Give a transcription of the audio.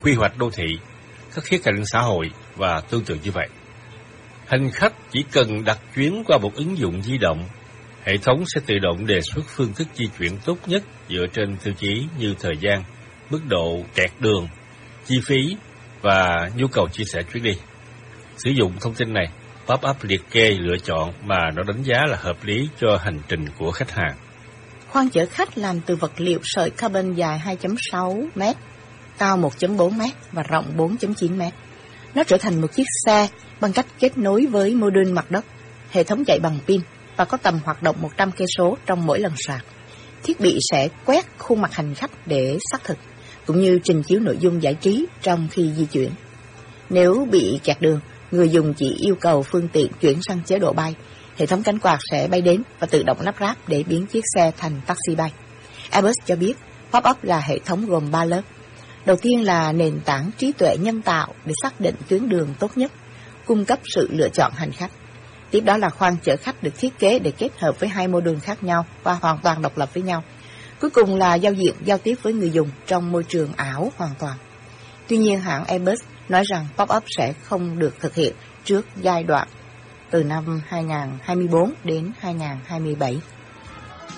quy hoạch đô thị, các khía cạnh xã hội và tương tự như vậy. Hành khách chỉ cần đặt chuyến qua một ứng dụng di động, hệ thống sẽ tự động đề xuất phương thức di chuyển tốt nhất dựa trên tiêu chí như thời gian, mức độ kẹt đường, chi phí và nhu cầu chia sẻ chuyến đi. Sử dụng thông tin này, pop-up liệt kê lựa chọn mà nó đánh giá là hợp lý cho hành trình của khách hàng. Khoang chở khách làm từ vật liệu sợi carbon dài 2.6 m, cao 1.4 m và rộng 4.9 m. Nó trở thành một chiếc xe bằng cách kết nối với mô đun mặt đất, hệ thống chạy bằng pin và có tầm hoạt động 100 cây số trong mỗi lần sạc. Thiết bị sẽ quét khuôn mặt hành khách để xác thực, cũng như trình chiếu nội dung giải trí trong khi di chuyển. Nếu bị kẹt đường, người dùng chỉ yêu cầu phương tiện chuyển sang chế độ bay. Hệ thống cánh quạt sẽ bay đến và tự động lắp ráp để biến chiếc xe thành taxi bay. Airbus cho biết pop-up là hệ thống gồm 3 lớp. Đầu tiên là nền tảng trí tuệ nhân tạo để xác định tuyến đường tốt nhất, cung cấp sự lựa chọn hành khách. Tiếp đó là khoang chở khách được thiết kế để kết hợp với 2 mô đun khác nhau và hoàn toàn độc lập với nhau. Cuối cùng là giao tiếp với người dùng trong môi trường ảo hoàn toàn. Tuy nhiên, hãng Airbus nói rằng pop-up sẽ không được thực hiện trước giai đoạn từ năm 2024 đến 2027.